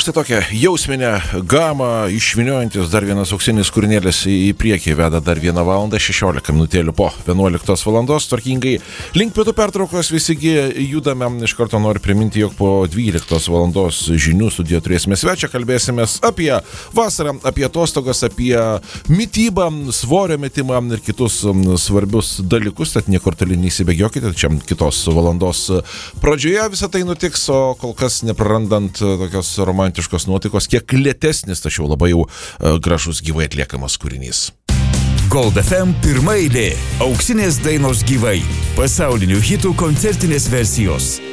štai tokią jausminę gamą išviniojantis dar vienas auksinis kūrinėlis į priekį veda dar 1 valandą 16 minutėlių po 11 valandos. Tvarkingai link pietų pertraukos visigi judame. Iš karto noriu priminti, jog po 12 valandos žinių studijoje turėsime svečią. Kalbėsimės apie vasarą, apie atostogas, apie mitybą, svorio metimą ir kitus svarbius dalykus. Tad niekur toli neįsibėgiokite. Čia kitos valandos pradžioje visą tai nutiks, o kol kas neprarandant tokios romantiškos nuotaikos, kiek lėtesnis, tačiau labai jau gražus gyvai atliekamas kūrinys. Gold FM pirma eilė. Auksinės dainos gyvai. Pasaulinių hitų koncertinės versijos.